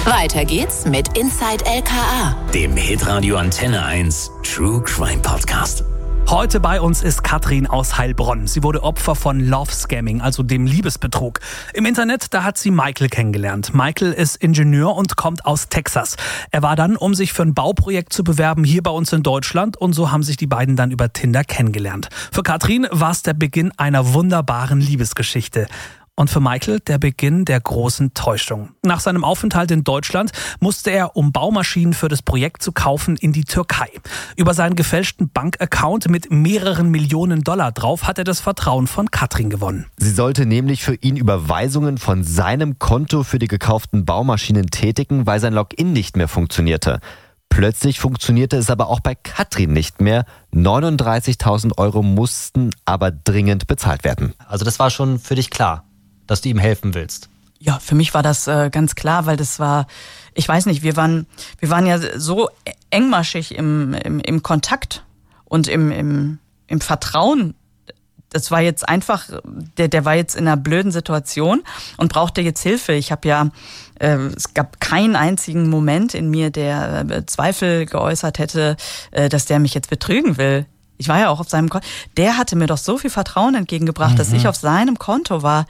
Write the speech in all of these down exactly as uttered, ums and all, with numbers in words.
Weiter geht's mit Inside L K A, dem Hitradio Antenne eins True Crime Podcast. Heute bei uns ist Katrin aus Heilbronn. Sie wurde Opfer von Love Scamming, also dem Liebesbetrug. Im Internet, da hat sie Michael kennengelernt. Michael ist Ingenieur und kommt aus Texas. Er war dann, um sich für ein Bauprojekt zu bewerben, hier bei uns in Deutschland. Und so haben sich die beiden dann über Tinder kennengelernt. Für Katrin war es der Beginn einer wunderbaren Liebesgeschichte. Und für Michael der Beginn der großen Täuschung. Nach seinem Aufenthalt in Deutschland musste er, um Baumaschinen für das Projekt zu kaufen, in die Türkei. Über seinen gefälschten Bankaccount mit mehreren Millionen Dollar drauf hat er das Vertrauen von Katrin gewonnen. Sie sollte nämlich für ihn Überweisungen von seinem Konto für die gekauften Baumaschinen tätigen, weil sein Login nicht mehr funktionierte. Plötzlich funktionierte es aber auch bei Katrin nicht mehr. neununddreißigtausend Euro mussten aber dringend bezahlt werden. Also das war schon für dich klar, dass du ihm helfen willst? Ja, für mich war das äh, ganz klar, weil das war, ich weiß nicht, wir waren, wir waren ja so engmaschig im, im, im Kontakt und im, im, im Vertrauen. Das war jetzt einfach, der, der war jetzt in einer blöden Situation und brauchte jetzt Hilfe. Ich habe ja, äh, es gab keinen einzigen Moment in mir, der äh, Zweifel geäußert hätte, äh, dass der mich jetzt betrügen will. Ich war ja auch auf seinem Konto. Der hatte mir doch so viel Vertrauen entgegengebracht, mhm. dass ich auf seinem Konto war.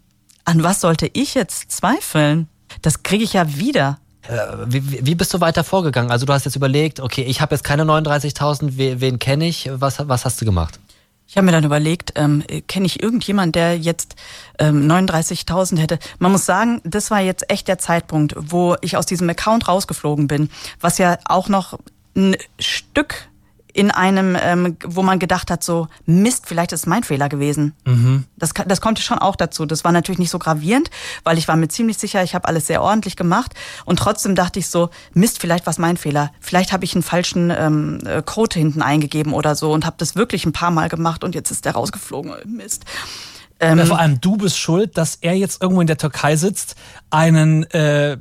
An was sollte ich jetzt zweifeln? Das kriege ich ja wieder. Äh, wie, wie bist du weiter vorgegangen? Also du hast jetzt überlegt, okay, ich habe jetzt keine neununddreißigtausend, wen, wen kenne ich? Was, was hast du gemacht? Ich habe mir dann überlegt, ähm, kenne ich irgendjemanden, der jetzt ähm, neununddreißigtausend hätte? Man muss sagen, das war jetzt echt der Zeitpunkt, wo ich aus diesem Account rausgeflogen bin, was ja auch noch ein Stück in einem, ähm, wo man gedacht hat, so Mist, vielleicht ist es mein Fehler gewesen. Mhm. Das, das kommt schon auch dazu. Das war natürlich nicht so gravierend, weil ich war mir ziemlich sicher, ich habe alles sehr ordentlich gemacht. Und trotzdem dachte ich so, Mist, vielleicht war es mein Fehler. Vielleicht habe ich einen falschen ähm, Code hinten eingegeben oder so und habe das wirklich ein paar Mal gemacht und jetzt ist der rausgeflogen. Mist. Ähm, ja, vor allem du bist schuld, dass er jetzt irgendwo in der Türkei sitzt, einen äh,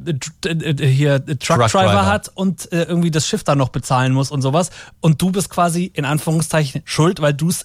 hier Truckdriver Truck hat und äh, irgendwie das Schiff da noch bezahlen muss und sowas. Und du bist quasi in Anführungszeichen schuld, weil du es